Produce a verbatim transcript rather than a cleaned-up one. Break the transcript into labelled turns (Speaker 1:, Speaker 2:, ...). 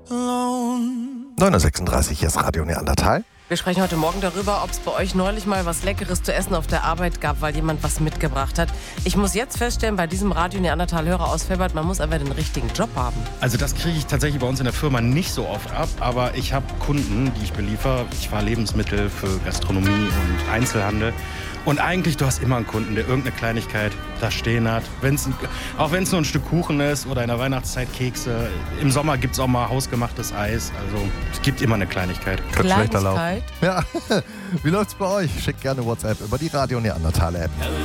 Speaker 1: neun Uhr sechsunddreißig, hier ist Radio Neandertal.
Speaker 2: Wir sprechen heute Morgen darüber, ob es bei euch neulich mal was Leckeres zu essen auf der Arbeit gab, weil jemand was mitgebracht hat. Ich muss jetzt feststellen, bei diesem Radio Neandertal-Hörer aus Felbert, man muss einfach den richtigen Job haben.
Speaker 3: Also das kriege ich tatsächlich bei uns in der Firma nicht so oft ab, aber ich habe Kunden, die ich beliefer. Ich fahre Lebensmittel für Gastronomie und Einzelhandel. Und eigentlich, du hast immer einen Kunden, der irgendeine Kleinigkeit da stehen hat. Wenn's, auch wenn es nur ein Stück Kuchen ist oder in der Weihnachtszeit Kekse. Im Sommer gibt es auch mal hausgemachtes Eis. Also es gibt immer eine Kleinigkeit.
Speaker 1: Könnte schlechter laufen.
Speaker 2: Kleinigkeit?
Speaker 1: Ja, wie läuft's bei euch? Schickt gerne WhatsApp über die Radio Neandertal App.